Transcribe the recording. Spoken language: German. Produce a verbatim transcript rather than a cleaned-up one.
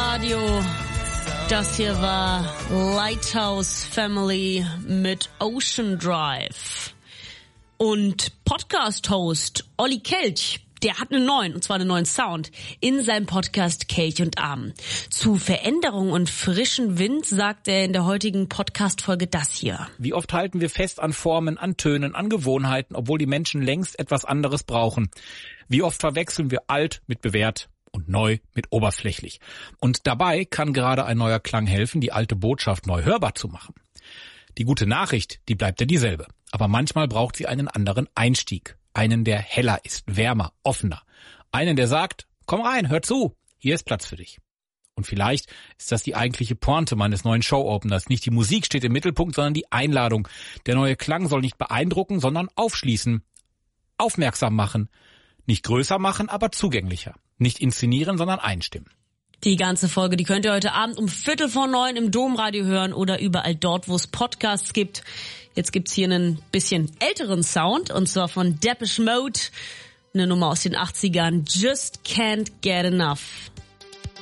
Radio. Das hier war Lighthouse Family mit Ocean Drive. Und Podcast-Host Olli Kelch, der hat einen neuen, und zwar einen neuen Sound, in seinem Podcast Kelch und Arm. Zu Veränderung und frischen Wind sagt er in der heutigen Podcast-Folge das hier. Wie oft halten wir fest an Formen, an Tönen, an Gewohnheiten, obwohl die Menschen längst etwas anderes brauchen? Wie oft verwechseln wir alt mit bewährt und neu mit oberflächlich? Und dabei kann gerade ein neuer Klang helfen, die alte Botschaft neu hörbar zu machen. Die gute Nachricht, die bleibt ja dieselbe. Aber manchmal braucht sie einen anderen Einstieg. Einen, der heller ist, wärmer, offener. Einen, der sagt, komm rein, hör zu, hier ist Platz für dich. Und vielleicht ist das die eigentliche Pointe meines neuen Show-Openers. Nicht die Musik steht im Mittelpunkt, sondern die Einladung. Der neue Klang soll nicht beeindrucken, sondern aufschließen, aufmerksam machen. Nicht größer machen, aber zugänglicher. Nicht inszenieren, sondern einstimmen. Die ganze Folge, die könnt ihr heute Abend um Viertel vor neun im Domradio hören oder überall dort, wo es Podcasts gibt. Jetzt gibt's hier einen bisschen älteren Sound, und zwar von Depeche Mode. Eine Nummer aus den achtzigern, Just Can't Get Enough.